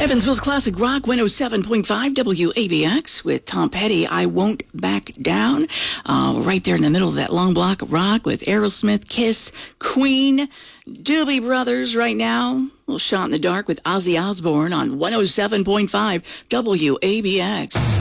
Evansville's Classic Rock 107.5 WABX with Tom Petty, I Won't Back Down. Right there in the middle of that long block of rock with Aerosmith, Kiss, Queen, Doobie Brothers right now. A little shot in the dark with Ozzy Osbourne on 107.5 WABX.